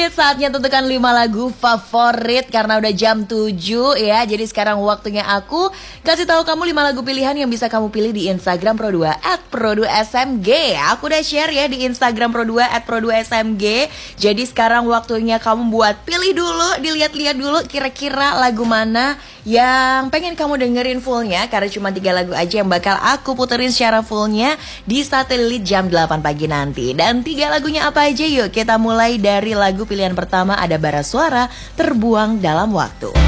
Saatnya tentukan 5 lagu favorit karena udah jam 7 ya. Jadi sekarang waktunya aku kasih tahu kamu 5 lagu pilihan yang bisa kamu pilih di Instagram Pro2 @pro2smg. Aku udah share ya di Instagram Pro2 @pro2smg. Jadi sekarang waktunya kamu buat pilih dulu, dilihat-lihat dulu kira-kira lagu mana yang pengen kamu dengerin fullnya. Karena cuma 3 lagu aja yang bakal aku puterin secara fullnya di Satelit jam 8 pagi nanti. Dan 3 lagunya apa aja, yuk kita mulai dari lagu pilihan pertama. Ada Bara Suara, Terbuang Dalam Waktu.